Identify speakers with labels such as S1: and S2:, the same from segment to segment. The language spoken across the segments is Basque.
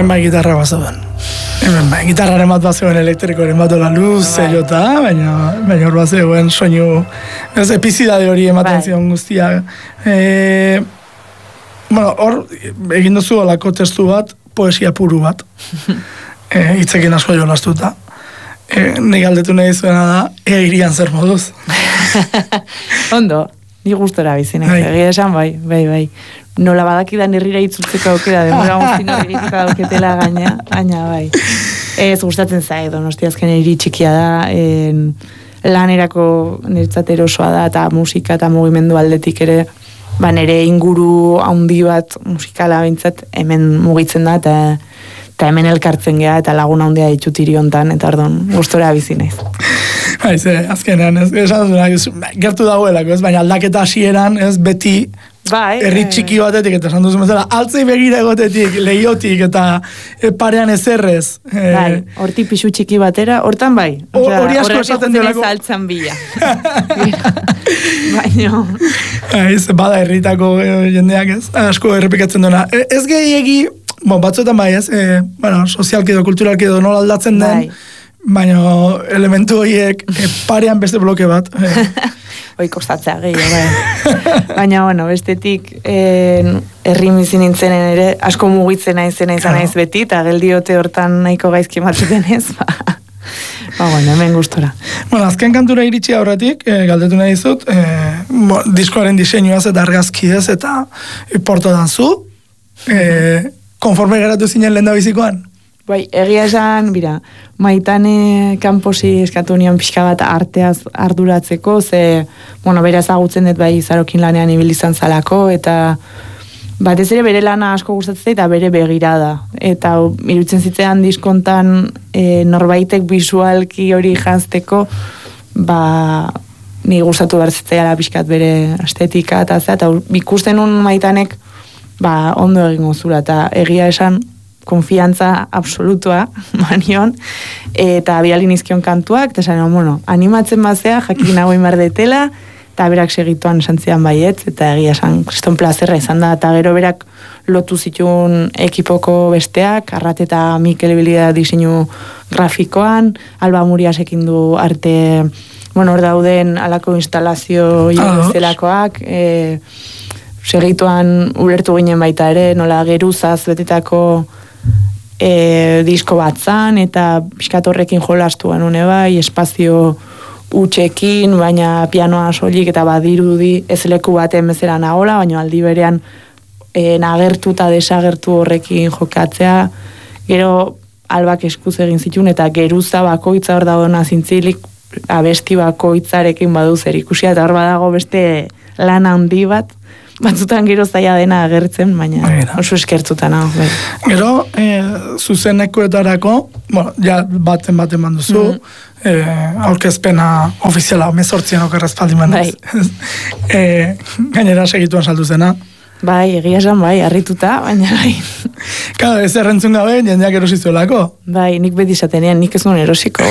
S1: hemen bai gitarra bazauden. Hemen bai, gitarraren bat bazegoen elektrikoaren bat dola luz, zelota, baina hor bazegoen soinu, ez epizidade hori ematen zion guztia. Hor, egin duzu olako testu bat, poesia puru bat, hitzekin asko jolastuta. Nik galdetu nahi zuena da, irian zer moduz.
S2: Ondo, ni gustora bizinek, egia esan bai. Nola badakidan herrira itzultzeko aukera, demora guztin horregitzeko dauketela gaina bai. Ez gustatzen zait, Donostia azken hiri txikia da, lanerako niretzat erosoa da, eta musika eta mugimendu aldetik ere, nire inguru handi bat musikala bintzat hemen mugitzen da, eta hemen elkartzen geha, eta lagun handia ditut hiri hontan, eta ordon gustora bizi naiz.
S1: Azkenean, gertu dagoelako, baina aldaketa hasieran, beti herri txiki batetik, eta esan duzu bezala, altzei begira egotetik, lehiotik, eta parean ezerrez.
S2: Horti pixu txiki batera, hortan bai.
S1: Hori asko esaten delako.
S2: Horretik altzan bila. Baina.
S1: Bada herritako jendeak ez, asko errepikatzen duena. Ez gehiegi, batzuetan bai ez, sozialki edo kulturalki edo nola aldatzen den, baina elementu horiek parean beste bloke bat.
S2: Hoi kostatzea gehiago, baina, bestetik herri bizi nintzenen ere, asko mugitzen izan naiz beti, eta geldiote hortan nahiko gaizki ematen ez, hemen gustora.
S1: Azken kantura iritsi aurretik, galdetu nahi dizut, diskoaren diseinuaz eta argazkiez eta portodan zu, konforme geratu zinen lehen da bizikoan?
S2: Bai, egia esan, Maitane kanposi eskatu nion pixka bat arteaz arduratzeko, bera ezagutzen dut bai Zarokin lanean ibilizan zalako, eta batez ere bere lana asko gustatzen eta bere begirada. Eta irutzen zitzean diskontan norbaitek bisualki hori janzteko, ni gustatu behar zitzeala pixkat bere estetika, eta ikusten un Maitanek ondo egingo zula, eta egia esan, konfiantza absolutua manion, eta bialin izkion kantuak, eta esan, animatzen bazea, jakin nagoin bardetela, eta berak segituan esan zidan baiet, eta egia esan, kriston plazerra izan da, eta gero berak lotu zituen ekipoko besteak, Arrat eta Mikel Ebilida diseinu grafikoan, Alba Muriasekin du arte, hor dauden alako instalazio zelakoak, segituan ulertu ginen baita ere, nola geruzaz betetako disko bat zan, eta pixkat horrekin jolastu genuen bai, espazio utxekin, baina pianoa soilik eta badirudi ez leku baten bezala nagola, baina aldi berean nagertu eta desagertu horrekin jokatzea, gero Albak eskuz egin zituen, eta geruza bakoitza hor dagoena zintzilik abesti bakoitzarekin badu zer ikusia, eta hor badago beste lan handi bat, batzutan gero zaila dena agertzen, baina oso eskertzutan.
S1: Gero, zuzenekoetarako, baten manduzu, aurkezpena ofiziala, 18 okerrezpaldi manduz. Gainera segituan saldu zena.
S2: Bai, egia esan, harrituta, baina bai.
S1: Kada, ez errentzun gabe, jendeak erosizuelako.
S2: Bai, nik beti izatenean, nik ez nuen erosiko,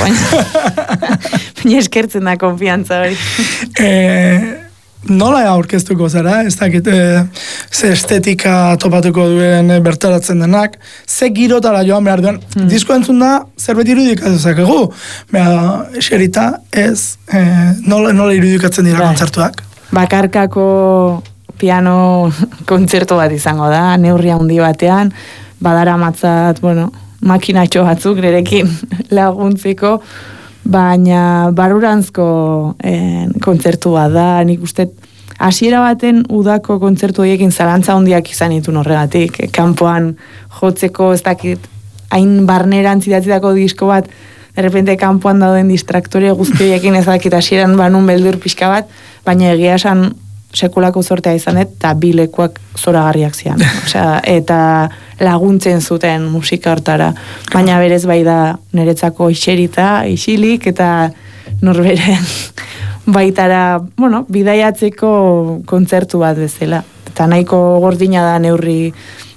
S2: baina eskertzen da konfiantza hori.
S1: Nola aurkeztuko zara, ez dakit, ze estetika topatuko duen bertaratzen denak, ze girotara joan behar duen, disko entzun da, zerbait irudikatu zakegu, eserita ez, nola irudikatzen dira kontzertuak?
S2: Bakarkako piano kontzertu bat izango da, neurri handi batean, badara matzat, makinatxo batzuk nerekin laguntzeko, baina barurantzko kontzertu bat da, nik uste hasiera baten udako kontzertu horiekin zalantza handiak izan ditun horregatik, kanpoan jotzeko ez dakit hain barneran zidatzitako disko bat, derrepente kanpoan dauden distraktore guztioekin ez dakit hasieran banun beldur pixka bat, baina egia esan sekulako zortea izan eta bilekuak zoragarriak zian. Eta laguntzen zuten musika hortara. Baina berez bai da niretzako iserita, isilik, eta norberen baitara, bidaiatzeko kontzertu bat bezala. Eta nahiko gordina da neurri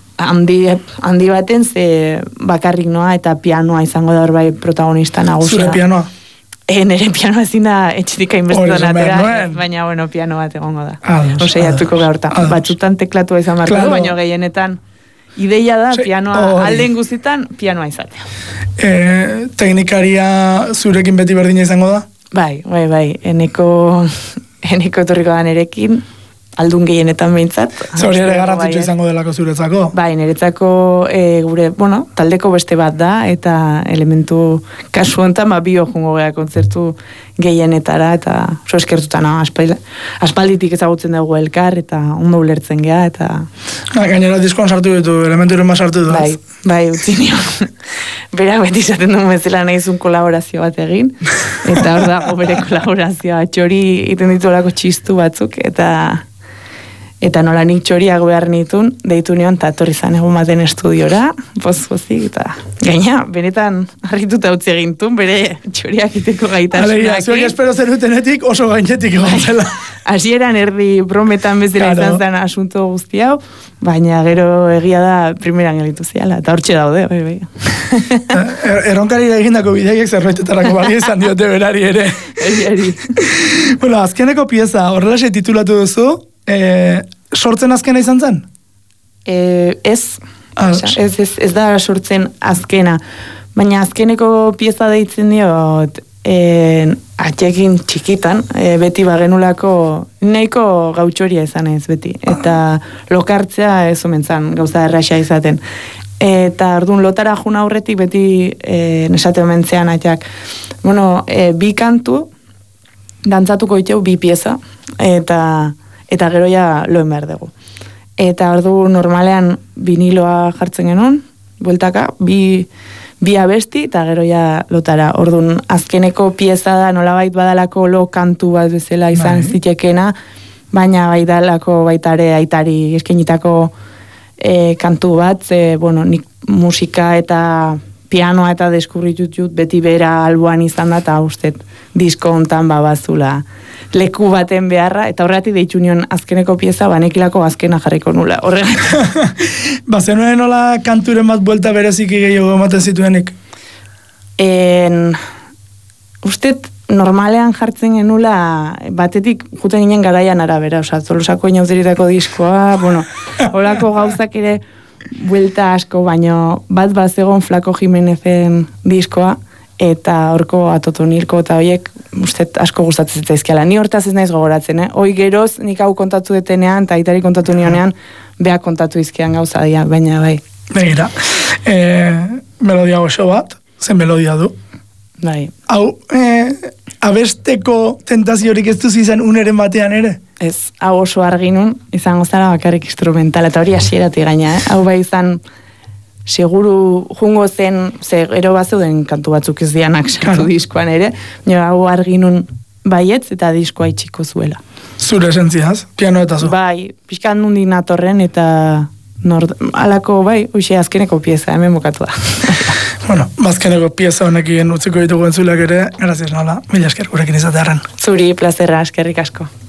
S2: handi baten, ze bakarrik noa eta pianoa izango da hor bai protagonista nagusia.
S1: Zure pianoa?
S2: Nere pianoa ezin da etxetik hainbestetan atera, baina piano bat egongo da. Oseiatuko gaurta. Batzutan teklatua izan marko du, baina gehienetan ideia da pianoa alden guztietan pianoa izatea.
S1: Teknikaria zurekin beti berdina izango da?
S2: Bai, eneko etorriko da nerekin, aldun gehienetan behintzat.
S1: Zori ere garrantzitsu izango delako zuretzako?
S2: Bai, niretzako gure, taldeko beste bat da, eta elementu kasu honetan, bio jungo gara kontzertu gehienetara, eta oso eskertutan, aspalditik ezagutzen dugu elkar, eta ondo ulertzen geha, eta...
S1: Gainera diskoan sartu ditu, elementuren bat sartu du.
S2: Bai, utzi nion. Berak beti izaten duen bezala nahizun kolaborazio bat egin, eta hor dago bere kolaborazioa, txori iten ditu olako txistu batzuk, eta nola nik txoriak behar nitun, deitu nion, eta etorri zan egun baten estudiora, pozik, eta gaina, benetan harrituta utzi egintun, bere txoriak iteko gaitasunak.
S1: Alegia, zuek espero zenutenetik oso gainetik egon zela.
S2: Hasieran erdi brometan bezala izan zen asunto guzti hau, baina gero egia da primeran gelitu ziala, eta hortxe daude, bai.
S1: Erronkari egindako bideiek zerbaitetarako balia izan diote berari ere. Bueno, azkeneko pieza, horrelaxe titulatu duzu, sortzen azkena izan zen?
S2: Ez da sortzen azkena, baina azkeneko pieza deitzen diot atxekin txikitan, beti bagenulako nahiko gautxoria izan ez beti, eta lokartzea ez omen zan, gauza erraxa izaten. Eta orduan lotara juna aurretik beti nesate omentzean atxak. Bi kantu dantzatuko itxeu bi pieza, eta gero ja loen behar dugu. Eta ordu normalean viniloa jartzen genuen, bueltaka, bi abesti, eta gero ja lotara. Orduan azkeneko pieza da nolabait badalako lo kantu bat bezala izan zitekena, baina baidalako baitare aitari eskenitako kantu bat, nik musika eta pianoa eta deskurritut beti bera alboan izan da, eta ustet disko hontan bazula leku baten beharra, eta horregatik deitu nion azkeneko pieza, banekilako azkena jarriko nula, horregatik.
S1: Bazenuen nola kanturen bat buelta bereziki gehiago ematen zituenik?
S2: Ustet normalean jartzen genula, batetik juten ginen garaian arabera, Tolosako inauteritako diskoa, horako gauzak ere buelta asko, baino bat bazegon Flako Jimenezen diskoa, eta horko Atotonilko eta horiek ustet asko gustatzen zitzaizkiala. Ni hortaz ez naiz gogoratzen, Hoi geroz nik hau kontatu detenean, eta aitari kontatu nionean, beha kontatu izkian gauza dia, baina bai.
S1: Begira, melodia oso bat, zen melodia du.
S2: Bai.
S1: Hau, abesteko tentaziorik ez duzi izan uneren batean ere?
S2: Ez, hau oso arginun, izango zara bakarrik instrumental, eta hori hasierati gaina, Hau bai izan, seguru jungo zen, ero bazeuden kantu batzuk ez dianak sartu diskoan ere, hau arginun baietz eta diskoa itxiko zuela.
S1: Zure esentziaz, piano eta zu?
S2: Bai, pixkan nundi natorren eta alako, hoxe azkeneko pieza, hemen bukatu da.
S1: Azkeneko pieza honekin utziko ditugu entzuleak ere, gracias nola, mila esker gurekin izatearen.
S2: Zuri, plazerra, eskerrik asko.